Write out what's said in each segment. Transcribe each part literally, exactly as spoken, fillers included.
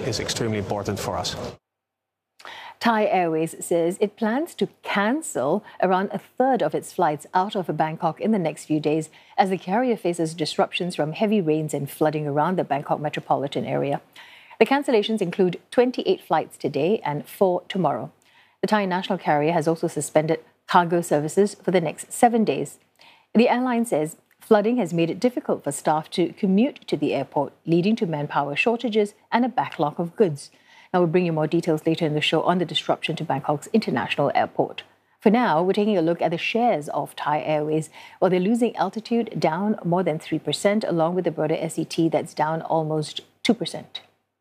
is extremely important for us. Thai Airways says it plans to cancel around a third of its flights out of Bangkok in the next few days as the carrier faces disruptions from heavy rains and flooding around the Bangkok metropolitan area. The cancellations include twenty-eight flights today and four tomorrow. The Thai national carrier has also suspended cargo services for the next seven days. The airline says flooding has made it difficult for staff to commute to the airport, leading to manpower shortages and a backlog of goods. Now, we'll bring you more details later in the show on the disruption to Bangkok's international airport. For now, we're taking a look at the shares of Thai Airways. Well, they're losing altitude, down more than three percent, along with the broader S E T that's down almost two percent.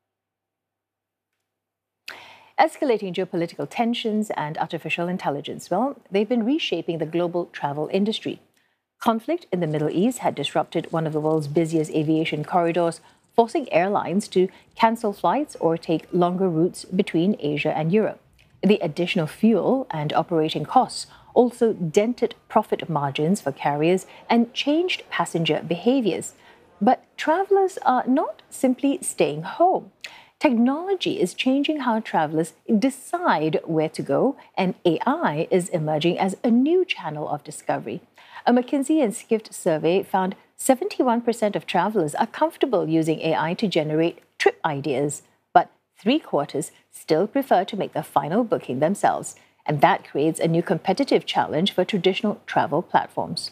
Escalating geopolitical tensions and artificial intelligence, well, they've been reshaping the global travel industry. Conflict in the Middle East had disrupted one of the world's busiest aviation corridors, forcing airlines to cancel flights or take longer routes between Asia and Europe. The additional fuel and operating costs also dented profit margins for carriers and changed passenger behaviors. But travelers are not simply staying home. Technology is changing how travelers decide where to go, and A I is emerging as a new channel of discovery. A McKinsey and Skift survey found seventy-one percent of travelers are comfortable using A I to generate trip ideas, but three quarters still prefer to make the final booking themselves. And that creates a new competitive challenge for traditional travel platforms.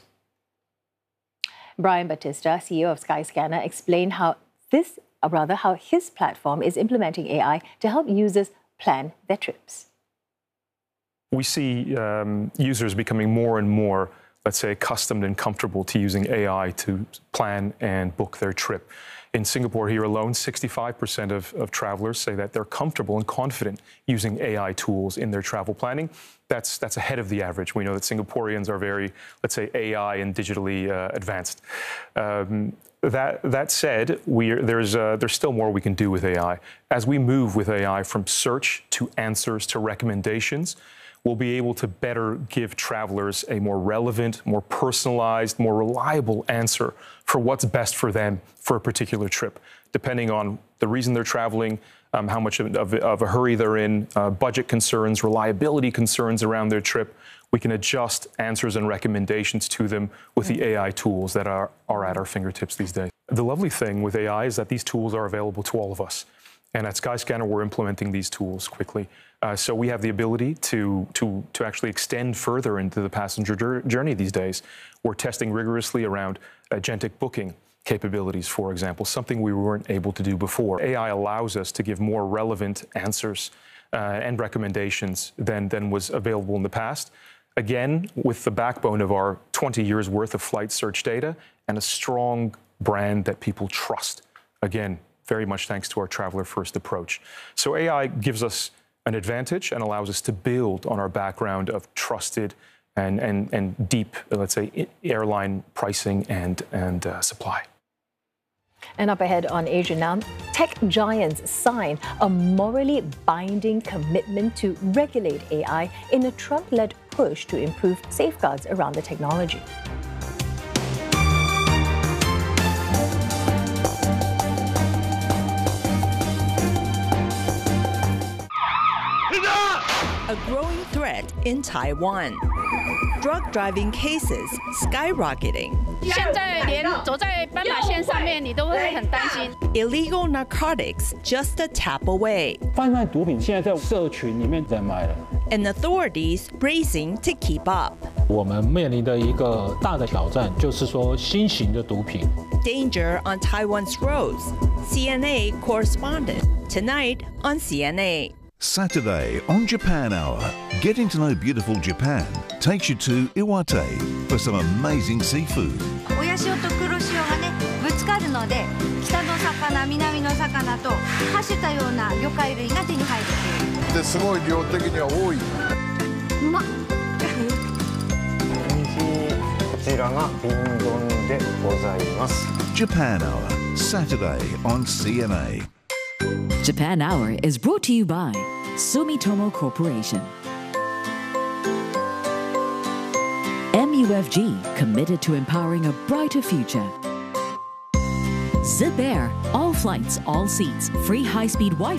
Brian Batista, C E O of Skyscanner, explained how this, or rather how his platform is implementing A I to help users plan their trips. We see um, users becoming more and more, let's say, accustomed and comfortable to using A I to plan and book their trip. In Singapore here alone, sixty-five percent of, of travelers say that they're comfortable and confident using A I tools in their travel planning. That's, that's ahead of the average. We know that Singaporeans are very, let's say, A I and digitally uh, advanced. Um, that, that said, we are, there's, uh, there's still more we can do with A I. As we move with A I from search to answers to recommendations, we'll be able to better give travelers a more relevant, more personalized, more reliable answer for what's best for them for a particular trip, depending on the reason they're traveling, um, how much of, of, of a hurry they're in, uh, budget concerns, reliability concerns around their trip. We can adjust answers and recommendations to them with the A I tools that are, are at our fingertips these days. The lovely thing with A I is that these tools are available to all of us. And at Skyscanner, we're implementing these tools quickly. Uh, so we have the ability to, to, to actually extend further into the passenger journey these days. We're testing rigorously around agentic booking capabilities, for example, something we weren't able to do before. A I allows us to give more relevant answers uh, and recommendations than, than was available in the past. Again, with the backbone of our twenty years worth of flight search data and a strong brand that people trust. Again, very much thanks to our traveler-first approach. So A I gives us an advantage and allows us to build on our background of trusted and, and, and deep, let's say, airline pricing and, and uh, supply. And up ahead on Asia Now, tech giants sign a morally binding commitment to regulate A I in a Trump-led push to improve safeguards around the technology. A growing threat in Taiwan. Drug driving cases skyrocketing. Illegal narcotics just a tap away. And authorities racing to keep up. Danger on Taiwan's roads. C N A correspondent tonight on C N A. Saturday on Japan Hour, getting to know beautiful Japan takes you to Iwate for some amazing seafood. 親潮と黒潮がねぶつかるので北の魚南の魚とはしたような魚介類が手に入るっていう。ですごい量的には多い。うまっ。美味しい。こちらが瓶丼でございます。 Japan Hour, Saturday on C N A. Japan Hour is brought to you by Sumitomo Corporation. M U F G, committed to empowering a brighter future. Zip Air, all flights, all seats, free high-speed Wi-Fi.